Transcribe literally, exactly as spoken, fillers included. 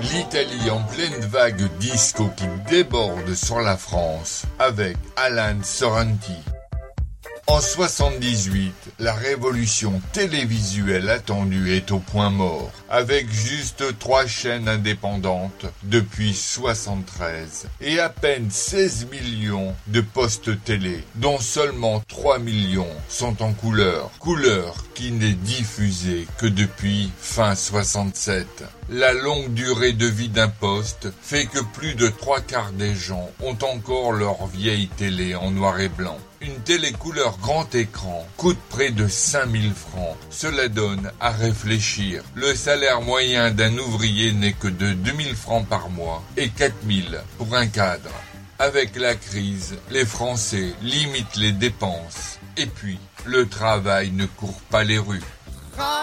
L'Italie en pleine vague disco qui déborde sur la France avec Alan Sorrenti. En soixante-dix-huit, la révolution télévisuelle attendue est au point mort, avec juste trois chaînes indépendantes depuis soixante-treize et à peine seize millions de postes télé, dont seulement trois millions sont en couleur, couleur qui n'est diffusée que depuis fin soixante-sept. La longue durée de vie d'un poste fait que plus de trois quarts des gens ont encore leur vieille télé en noir et blanc. Une télé couleur grand écran coûte près de cinq mille francs. Cela donne à réfléchir. Le salaire moyen d'un ouvrier n'est que de deux mille francs par mois et quatre mille pour un cadre. Avec la crise, les Français limitent les dépenses. Et puis, le travail ne court pas les rues.